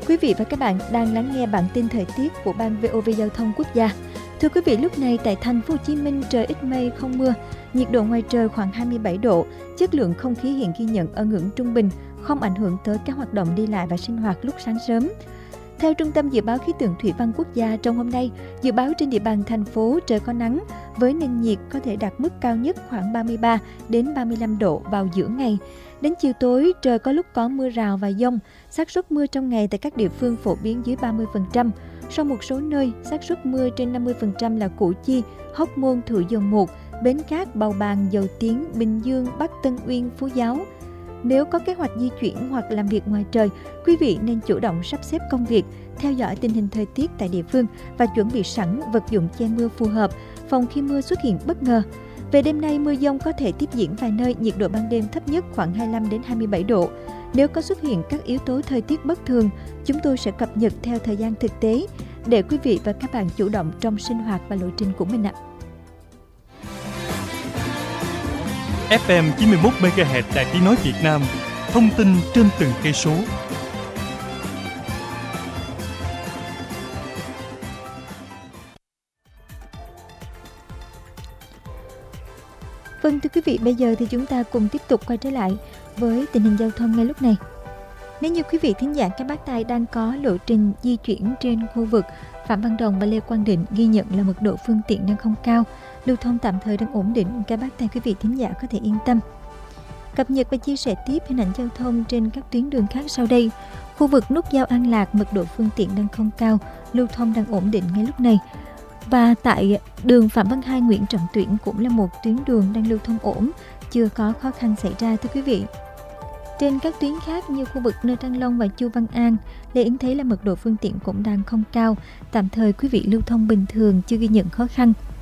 Quý vị và các bạn đang lắng nghe bản tin thời tiết của Ban VOV Giao thông Quốc gia. Thưa quý vị, lúc này tại thành phố Hồ Chí Minh trời ít mây không mưa, nhiệt độ ngoài trời khoảng 27 độ, chất lượng không khí hiện ghi nhận ở ngưỡng trung bình, không ảnh hưởng tới các hoạt động đi lại và sinh hoạt lúc sáng sớm. Theo Trung tâm Dự báo Khí tượng Thủy văn Quốc gia, trong hôm nay, dự báo trên địa bàn thành phố trời có nắng, với nền nhiệt có thể đạt mức cao nhất khoảng 33 đến 35 độ vào giữa ngày. Đến chiều tối, trời có lúc có mưa rào và dông, xác suất mưa trong ngày tại các địa phương phổ biến dưới 30%. Sau một số nơi, xác suất mưa trên 50% là Củ Chi, Hóc Môn, Thủ Dầu Một, Bến Cát, Bầu Bàng, Dầu Tiếng, Bình Dương, Bắc Tân Uyên, Phú Giáo. Nếu có kế hoạch di chuyển hoặc làm việc ngoài trời, quý vị nên chủ động sắp xếp công việc, theo dõi tình hình thời tiết tại địa phương và chuẩn bị sẵn vật dụng che mưa phù hợp, phòng khi mưa xuất hiện bất ngờ. Về đêm nay, mưa dông có thể tiếp diễn vài nơi, nhiệt độ ban đêm thấp nhất khoảng 25 đến 27 độ. Nếu có xuất hiện các yếu tố thời tiết bất thường, chúng tôi sẽ cập nhật theo thời gian thực tế để quý vị và các bạn chủ động trong sinh hoạt và lộ trình của mình ạ. FM 91 MHz Đài Tiếng nói Việt Nam, thông tin trên từng cây số. Vâng, thưa quý vị, bây giờ thì chúng ta cùng tiếp tục quay trở lại với tình hình giao thông ngay lúc này. Nếu như quý vị thính giả các bác tài đang có lộ trình di chuyển trên khu vực Phạm Văn Đồng và Lê Quang Định, ghi nhận là mật độ phương tiện đang không cao, lưu thông tạm thời đang ổn định, các bác tài quý vị thính giả có thể yên tâm. Cập nhật và chia sẻ tiếp hình ảnh giao thông trên các tuyến đường khác sau đây. Khu vực nút giao An Lạc, mật độ phương tiện đang không cao, lưu thông đang ổn định ngay lúc này. Và tại đường Phạm Văn Hai, Nguyễn Trọng Tuyển cũng là một tuyến đường đang lưu thông ổn, chưa có khó khăn xảy ra thưa quý vị. Trên các tuyến khác như khu vực Nơ Trăng Long và Chu Văn An, Lê Yến thấy là mật độ phương tiện cũng đang không cao, tạm thời quý vị lưu thông bình thường, chưa ghi nhận khó khăn.